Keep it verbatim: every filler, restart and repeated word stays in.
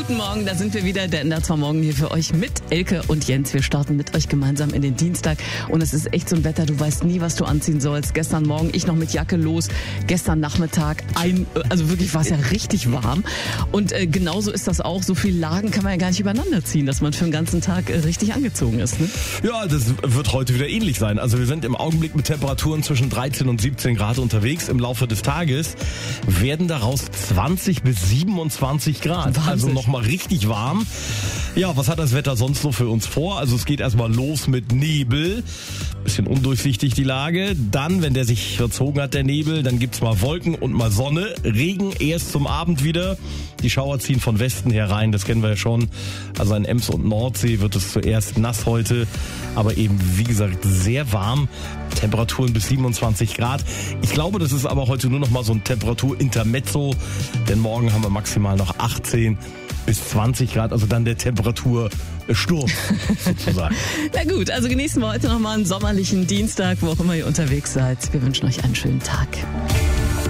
Guten Morgen, da sind wir wieder, der N D R zwei Morgen hier für euch mit Elke und Jens. Wir starten mit euch gemeinsam in den Dienstag und es ist echt so ein Wetter, du weißt nie, was du anziehen sollst. Gestern Morgen ich noch mit Jacke los, gestern Nachmittag ein, also wirklich war es ja richtig warm und äh, genauso ist das auch, so viel Lagen kann man ja gar nicht übereinander ziehen, dass man für den ganzen Tag äh, richtig angezogen ist. Ne? Ja, das wird heute wieder ähnlich sein. Also wir sind im Augenblick mit Temperaturen zwischen dreizehn und siebzehn Grad unterwegs. Im Laufe des Tages werden daraus zwanzig bis siebenundzwanzig Grad. Wahnsinn. Also nochmal richtig warm. Ja, was hat das Wetter sonst noch für uns vor? Also es geht erstmal los mit Nebel. Bisschen undurchsichtig die Lage. Dann, wenn der sich verzogen hat, der Nebel, dann gibt's mal Wolken und mal Sonne. Regen erst zum Abend wieder. Die Schauer ziehen von Westen her rein, das kennen wir ja schon. Also an Ems und Nordsee wird es zuerst nass heute. Aber eben, wie gesagt, sehr warm. Temperaturen bis siebenundzwanzig Grad. Ich glaube, das ist aber heute nur noch mal so ein Temperaturintermezzo. Denn morgen haben wir maximal noch achtzehn bis zwanzig Grad. Also dann der Temperatursturm sozusagen. Na gut, also genießen wir heute noch mal einen sommerlichen Dienstag, wo auch immer ihr unterwegs seid. Wir wünschen euch einen schönen Tag.